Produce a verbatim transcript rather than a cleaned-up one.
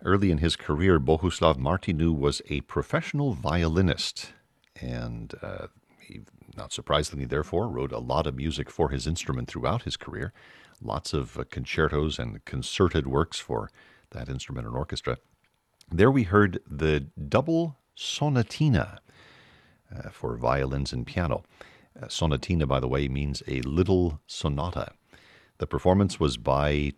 Early in his career, Bohuslav Martinu was a professional violinist, and uh, he, not surprisingly, therefore, wrote a lot of music for his instrument throughout his career. Lots of uh, concertos and concerted works for that instrument and orchestra. There we heard the double sonatina uh, for violins and piano. Uh, sonatina, by the way, means a little sonata. The performance was by